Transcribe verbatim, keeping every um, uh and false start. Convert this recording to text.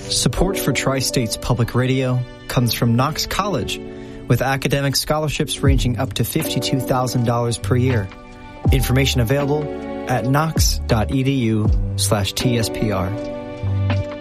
Support for Tri-States Public Radio comes from Knox College, with academic scholarships ranging up to fifty-two thousand dollars per year. Information available at knox.edu slash TSPR.